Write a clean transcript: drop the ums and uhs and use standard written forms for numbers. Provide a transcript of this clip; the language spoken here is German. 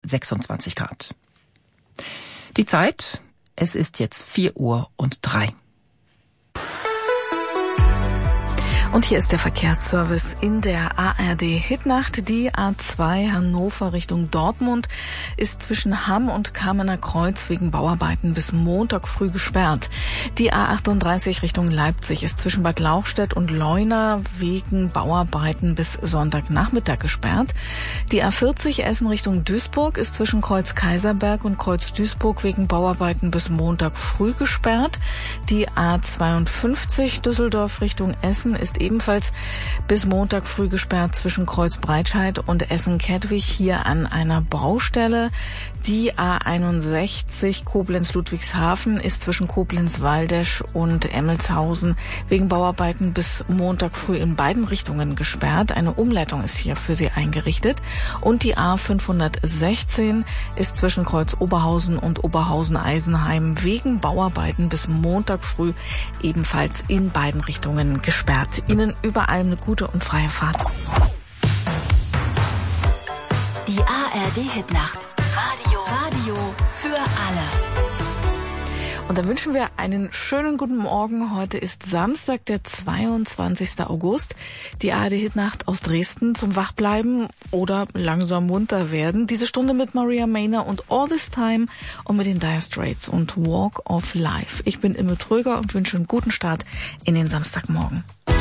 26 Grad. Die Zeit, es ist jetzt 4:03 Uhr. Und hier ist der Verkehrsservice in der ARD Hitnacht. Die A2 Hannover Richtung Dortmund ist zwischen Hamm und Kamener Kreuz wegen Bauarbeiten bis Montag früh gesperrt. Die A38 Richtung Leipzig ist zwischen Bad Lauchstädt und Leuna wegen Bauarbeiten bis Sonntagnachmittag gesperrt. Die A40 Essen Richtung Duisburg ist zwischen Kreuz Kaiserberg und Kreuz Duisburg wegen Bauarbeiten bis Montag früh gesperrt. Die A52 Düsseldorf Richtung Essen ist ebenfalls bis Montag früh gesperrt zwischen Kreuz Breitscheid und Essen-Kettwig hier an einer Baustelle. Die A61 Koblenz-Ludwigshafen ist zwischen Koblenz-Waldesch und Emmelshausen wegen Bauarbeiten bis Montag früh in beiden Richtungen gesperrt. Eine Umleitung ist hier für Sie eingerichtet. Und die A516 ist zwischen Kreuz Oberhausen und Oberhausen-Eisenheim wegen Bauarbeiten bis Montag früh ebenfalls in beiden Richtungen gesperrt. Ihnen überall eine gute und freie Fahrt. Die ARD Hitnacht. Radio für alle. Und dann wünschen wir einen schönen guten Morgen. Heute ist Samstag, der 22. August. Die ARD Hitnacht aus Dresden zum Wachbleiben oder langsam munter werden. Diese Stunde mit Maria Maynor und All This Time und mit den Dire Straits und Walk of Life. Ich bin Imme Tröger und wünsche einen guten Start in den Samstagmorgen.